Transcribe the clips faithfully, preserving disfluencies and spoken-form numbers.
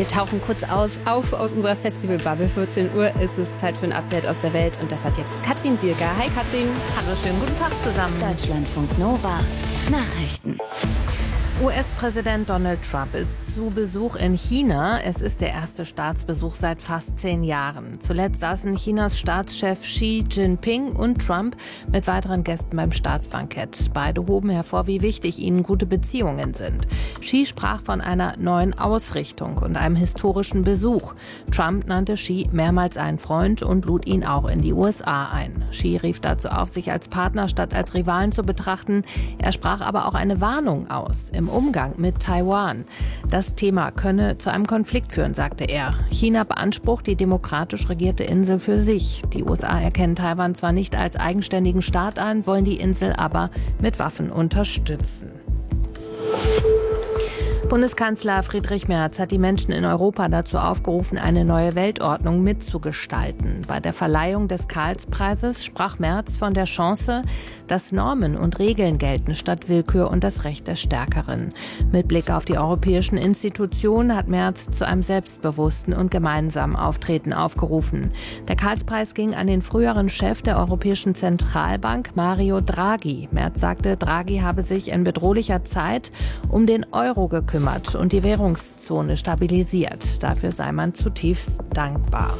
Wir tauchen kurz aus, auf aus unserer Festival-Bubble. vierzehn Uhr ist es Zeit für ein Update aus der Welt. Und das hat jetzt Katrin Sielger. Hi Katrin. Hallo, schönen guten Tag zusammen. Deutschlandfunk Nova. Nachrichten. U S-Präsident Donald Trump ist zu Besuch in China. Es ist der erste Staatsbesuch seit fast zehn Jahren. Zuletzt saßen Chinas Staatschef Xi Jinping und Trump mit weiteren Gästen beim Staatsbankett. Beide hoben hervor, wie wichtig ihnen gute Beziehungen sind. Xi sprach von einer neuen Ausrichtung und einem historischen Besuch. Trump nannte Xi mehrmals einen Freund und lud ihn auch in die U S A ein. Xi rief dazu auf, sich als Partner statt als Rivalen zu betrachten. Er sprach aber auch eine Warnung aus im Umgang mit Taiwan. Das Thema könne zu einem Konflikt führen, sagte er. China beansprucht die demokratisch regierte Insel für sich. Die U S A erkennen Taiwan zwar nicht als eigenständigen Staat an, wollen die Insel aber mit Waffen unterstützen. Bundeskanzler Friedrich Merz hat die Menschen in Europa dazu aufgerufen, eine neue Weltordnung mitzugestalten. Bei der Verleihung des Karlspreises sprach Merz von der Chance, dass Normen und Regeln gelten statt Willkür und das Recht des Stärkeren. Mit Blick auf die europäischen Institutionen hat Merz zu einem selbstbewussten und gemeinsamen Auftreten aufgerufen. Der Karlspreis ging an den früheren Chef der Europäischen Zentralbank, Mario Draghi. Merz sagte, Draghi habe sich in bedrohlicher Zeit um den Euro gekümmert und die Währungszone stabilisiert. Dafür sei man zutiefst dankbar.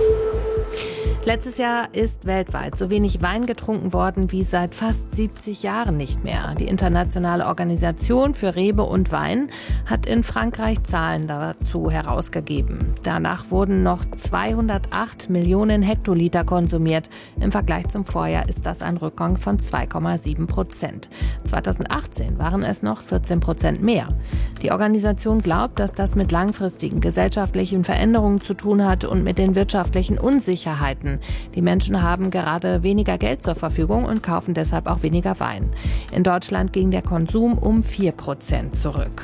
Letztes Jahr ist weltweit so wenig Wein getrunken worden wie seit fast siebzig Jahren nicht mehr. Die Internationale Organisation für Rebe und Wein hat in Frankreich Zahlen dazu herausgegeben. Danach wurden noch zweihundertacht Millionen Hektoliter konsumiert. Im Vergleich zum Vorjahr ist das ein Rückgang von zwei Komma sieben Prozent. zweitausendachtzehn waren es noch vierzehn Prozent mehr. Die Organisation glaubt, dass das mit langfristigen gesellschaftlichen Veränderungen zu tun hat und mit den wirtschaftlichen Unsicherheiten. Die Menschen haben gerade weniger Geld zur Verfügung und kaufen deshalb auch weniger Wein. In Deutschland ging der Konsum um vier Prozent zurück.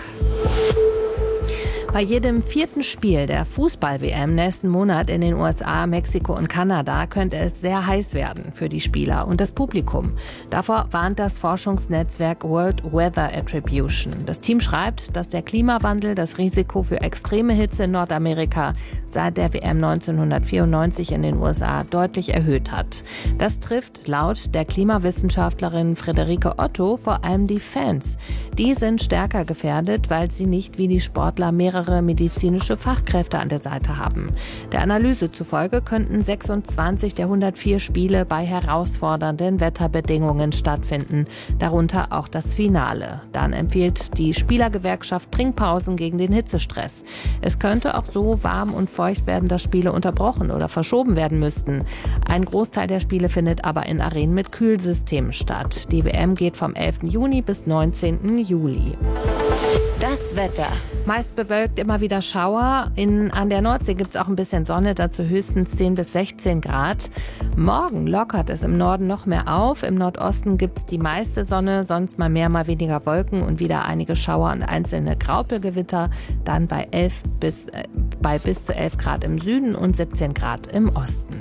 Bei jedem vierten Spiel der Fußball-W M nächsten Monat in den U S A, Mexiko und Kanada könnte es sehr heiß werden für die Spieler und das Publikum. Davor warnt das Forschungsnetzwerk World Weather Attribution. Das Team schreibt, dass der Klimawandel das Risiko für extreme Hitze in Nordamerika seit der W M neunzehnhundertvierundneunzig in den U S A deutlich erhöht hat. Das trifft laut der Klimawissenschaftlerin Friederike Otto vor allem die Fans. Die sind stärker gefährdet, weil sie nicht wie die Sportler mehrere medizinische Fachkräfte an der Seite haben. Der Analyse zufolge könnten sechsundzwanzig der hundertvier Spiele bei herausfordernden Wetterbedingungen stattfinden, darunter auch das Finale. Dann empfiehlt die Spielergewerkschaft Trinkpausen gegen den Hitzestress. Es könnte auch so warm und feucht werden, dass Spiele unterbrochen oder verschoben werden müssten. Ein Großteil der Spiele findet aber in Arenen mit Kühlsystemen statt. Die W M geht vom elften Juni bis neunzehnten Juli. Das Wetter. Meist bewölkt, immer wieder Schauer. In, an der Nordsee gibt es auch ein bisschen Sonne, dazu höchstens zehn bis sechzehn Grad. Morgen lockert es im Norden noch mehr auf. Im Nordosten gibt es die meiste Sonne, sonst mal mehr, mal weniger Wolken und wieder einige Schauer und einzelne Graupelgewitter. Dann bei, elf bis, äh, bei bis zu elf Grad im Süden und siebzehn Grad im Osten.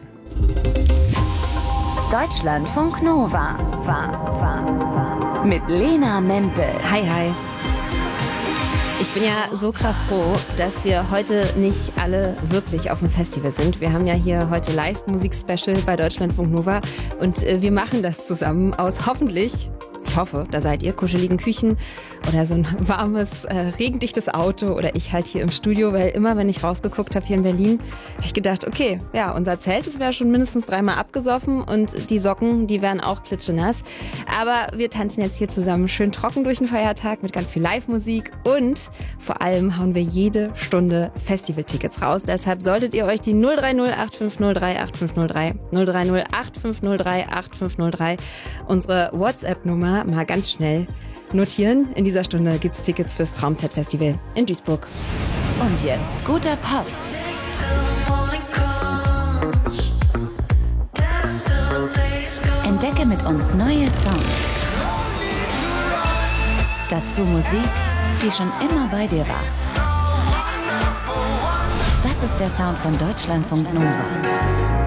Deutschlandfunk Nova. Mit Lena Mempel. Hi, hi. Ich bin ja so krass froh, dass wir heute nicht alle wirklich auf dem Festival sind. Wir haben ja hier heute Live-Musik-Special bei Deutschlandfunk Nova und äh, wir machen das zusammen aus hoffentlich, ich hoffe, da seid ihr, kuscheligen Küchen oder so ein warmes, äh, regendichtes Auto oder ich halt hier im Studio, weil immer, wenn ich rausgeguckt habe hier in Berlin, habe ich gedacht, okay, ja, unser Zelt, das wäre schon mindestens dreimal abgesoffen und die Socken, die wären auch klitschenass. Aber wir tanzen jetzt hier zusammen schön trocken durch den Feiertag mit ganz viel Live-Musik und vor allem hauen wir jede Stunde Festivaltickets raus. Deshalb solltet ihr euch die null drei null acht fünf null drei acht fünf null drei null drei null acht fünf null drei acht fünf null drei unsere WhatsApp-Nummer mal ganz schnell notieren. In dieser Stunde gibt es Tickets fürs Traumzeit-Festival in Duisburg. Und jetzt guter Pop. Entdecke mit uns neue Songs. Dazu Musik, die schon immer bei dir war. Das ist der Sound von Deutschlandfunk Nova.